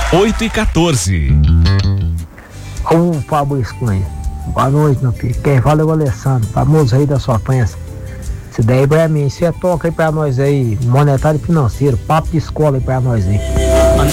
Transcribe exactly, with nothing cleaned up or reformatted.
oito e quatorze. Ô, Fabrício Cunha. Boa noite, meu filho. Quem fala é o Alessandro, famoso rei da sua prensa. Se der aí pra mim, você toca aí pra nós aí, monetário e financeiro, papo de escola aí pra nós aí.